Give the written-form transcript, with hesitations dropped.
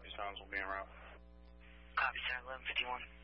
Copy, Sounds will be en route. Copy, sir. 1151.